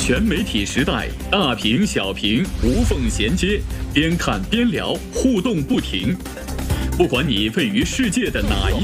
全媒体时代，大屏小屏无缝衔接，边看边聊，互动不停。不管你位于世界的哪一